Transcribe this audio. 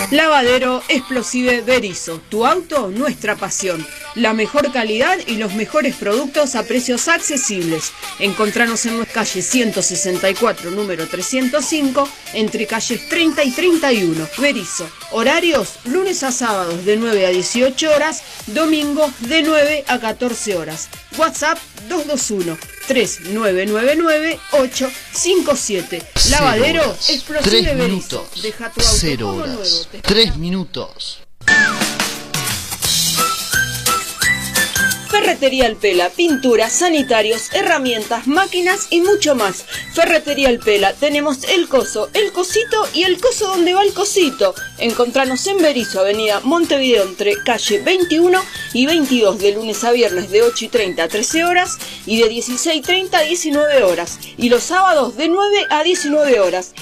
Lavadero Explosive Berisso, tu auto, nuestra pasión. La mejor calidad y los mejores productos a precios accesibles. Encontranos en nuestra calle 164, número 305, entre calles 30 y 31. Berisso, horarios lunes a sábados de 9 a 18 horas, domingos de 9 a 14 horas. WhatsApp 221-3999-857. Lavadero Explosive Berisso. Deja tu auto 0 como horas, nuevo. 3 minutos. Ferretería El Pela, pinturas, sanitarios, herramientas, máquinas y mucho más. Ferretería El Pela, tenemos el coso, el cosito y el coso donde va el cosito. Encontranos en Berisso, avenida Montevideo, entre calle 21 y 22, de lunes a viernes de 8:30 a 13 horas y de 16:30 a 19 horas. Y los sábados de 9 a 19 horas.